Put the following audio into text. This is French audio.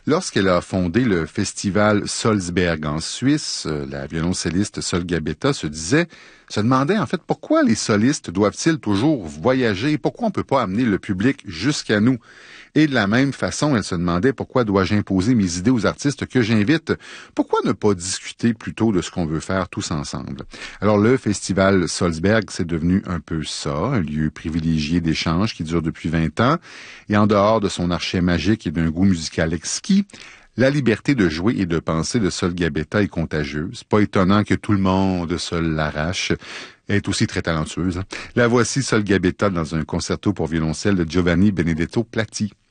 Lorsqu'elle a fondé le festival Salzberg en Suisse, la violoncelliste Sol Gabetta se demandait en fait pourquoi les solistes doivent-ils toujours voyager et pourquoi on peut pas amener le public jusqu'à nous. Et de la même façon, elle se demandait pourquoi dois-je imposer mes idées aux artistes que j'invite? Pourquoi ne pas discuter plutôt de ce qu'on veut faire tous ensemble? Alors le festival Salzberg, c'est devenu un peu ça, un lieu privilégié d'échange qui dure depuis 20 ans. Et en dehors de son archet magique et d'un goût musical exquis, la liberté de jouer et de penser de Sol Gabetta est contagieuse. Pas étonnant que tout le monde se l'arrache. Elle est aussi très talentueuse. La voici, Sol Gabetta, dans un concerto pour violoncelle de Giovanni Benedetto Platti.